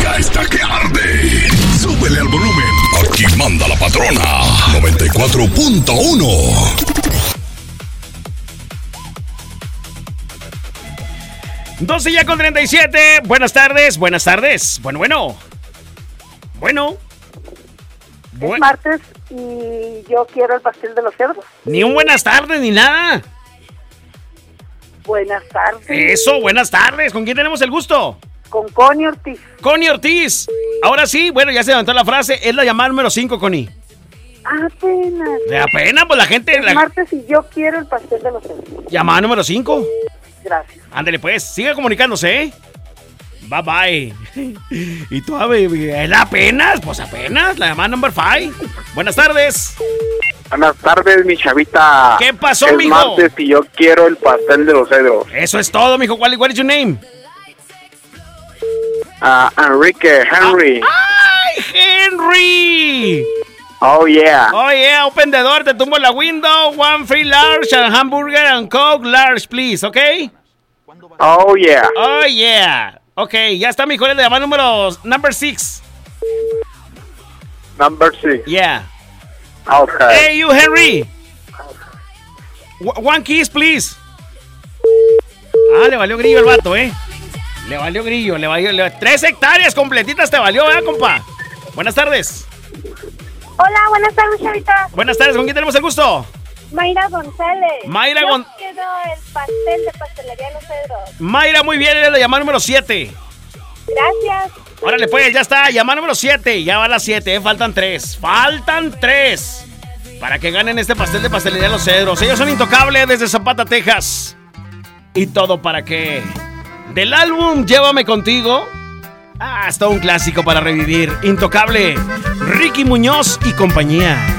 ya está que arde. Súbele al volumen. Aquí manda la patrona. 94.1. 12 ya con 37. Buenas tardes. Bueno. Es martes y yo quiero el pastel de los cerdos. Ni un buenas tardes ni nada. Buenas tardes. Eso, buenas tardes. ¿Con quién tenemos el gusto? Con Connie Ortiz. Connie Ortiz. Ahora sí, bueno, ya se levantó la frase. Es la llamada número 5, Connie. Apenas. Apenas, pues la gente... Es martes y yo quiero el pastel de los cerdos. Llamada número 5. Gracias. Ándale pues, siga comunicándose, ¿eh? Bye bye. ¿Y tú, ¿es apenas? Pues apenas, la llamada number 5. Buenas tardes. Buenas tardes, mi chavita. ¿Qué pasó, es mijo? martes y yo quiero el pastel de los cedros. Eso es todo, mijo. What is your name? Henry. ¡Ay, Henry! Oh, yeah. Oh, yeah, open the door, te tumbo la window. One free large and hamburger and coke large, please, ¿ok? Oh, yeah. Oh, yeah. Ok, ya está, mijo. Le llamada number 6. Number 6. Yeah. Okay. Hey, you, Henry. One kiss, please. Ah, le valió grillo el vato, ¿eh? Le valió grillo, 3 hectáreas completitas te valió, ¿verdad, compa? Buenas tardes. Hola, buenas tardes, chavita. Buenas tardes, ¿con quién tenemos el gusto? Mayra González. Mayra Yo quiero el pastel de Pastelería Los Cedros. Mayra, muy bien, era la llamada número 7. Gracias. Órale, pues, ya está, llamada número 7. Ya va la 7, faltan 3. Faltan 3 para que ganen este pastel de Pastelería Los Cedros. Ellos son Intocable desde Zapata, Texas. Y todo para que... Del álbum Llévame Contigo. Hasta un clásico para revivir. Intocable, Ricky Muñoz y compañía.